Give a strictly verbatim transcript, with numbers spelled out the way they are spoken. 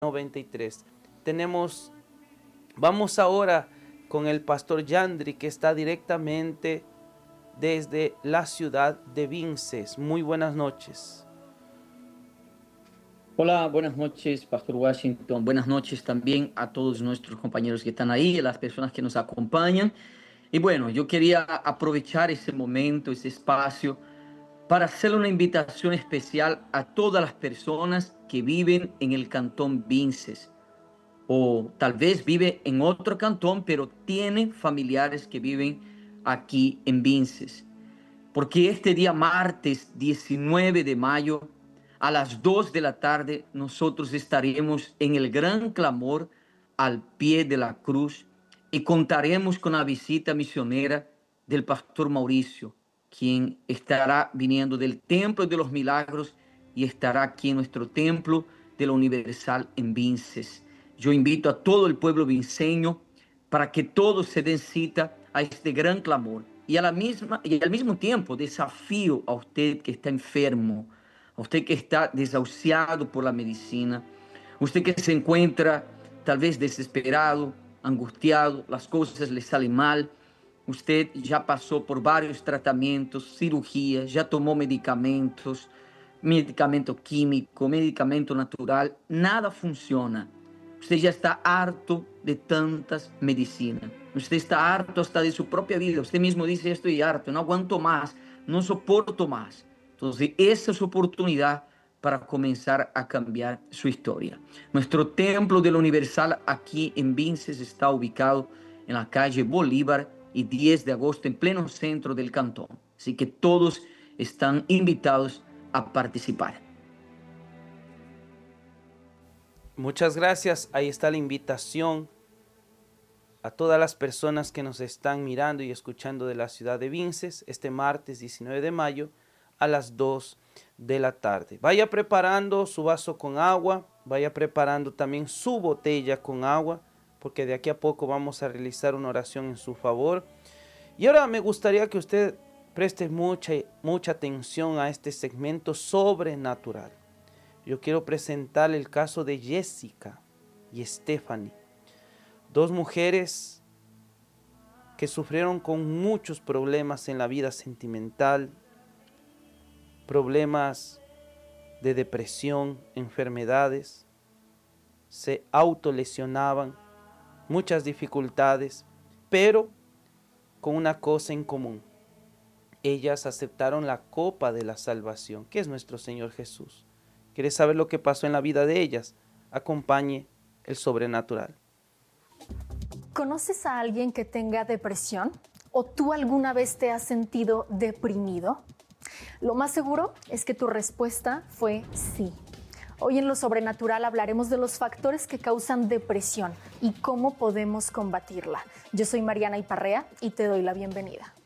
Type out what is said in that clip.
noventa y tres. Tenemos, vamos ahora con el pastor Yandri, que está directamente desde la ciudad de Vinces. Muy buenas noches. Hola, buenas noches, Pastor Washington. Buenas noches también a todos nuestros compañeros que están ahí, a las personas que nos acompañan. Y bueno, yo quería aprovechar ese momento, ese espacio, para hacer una invitación especial a todas las personas que viven en el cantón Vinces, o tal vez vive en otro cantón, pero tiene familiares que viven aquí en Vinces. Porque este día martes diecinueve de mayo a las dos de la tarde nosotros estaremos en el gran clamor al pie de la cruz y contaremos con la visita misionera del pastor Mauricio, quien estará viniendo del Templo de los Milagros y estará aquí en nuestro Templo de la Universal en Vinces. Yo invito a todo el pueblo vinceño para que todos se den cita a este gran clamor. Y, a la misma, y al mismo tiempo desafío a usted que está enfermo, a usted que está desahuciado por la medicina, usted que se encuentra tal vez desesperado, angustiado, las cosas le salen mal, usted ya pasó por varios tratamientos, cirugías, ya tomó medicamentos, medicamento químico, medicamento natural, nada funciona. Usted ya está harto de tantas medicinas. Usted está harto hasta de su propia vida. Usted mismo dice, estoy harto, no aguanto más, no soporto más. Entonces, esa es su oportunidad para comenzar a cambiar su historia. Nuestro Templo de la Universal aquí en Vinces está ubicado en la calle Bolívar y diez de agosto, en pleno centro del cantón. Así que todos están invitados a participar. Muchas gracias. Ahí está la invitación a todas las personas que nos están mirando y escuchando de la ciudad de Vinces este martes diecinueve de mayo a las dos de la tarde. Vaya preparando su vaso con agua, vaya preparando también su botella con agua, porque de aquí a poco vamos a realizar una oración en su favor. Y ahora me gustaría que usted preste mucha, mucha atención a este segmento sobrenatural. Yo quiero presentar el caso de Jessica y Stephanie, dos mujeres que sufrieron con muchos problemas en la vida sentimental, problemas de depresión, enfermedades, se autolesionaban, muchas dificultades, pero con una cosa en común. Ellas aceptaron la copa de la salvación, que es nuestro Señor Jesús. ¿Quieres saber lo que pasó en la vida de ellas? Acompañe el sobrenatural. ¿Conoces a alguien que tenga depresión? ¿O tú alguna vez te has sentido deprimido? Lo más seguro es que tu respuesta fue sí. Hoy en Lo Sobrenatural hablaremos de los factores que causan depresión y cómo podemos combatirla. Yo soy Mariana Iparrea y te doy la bienvenida.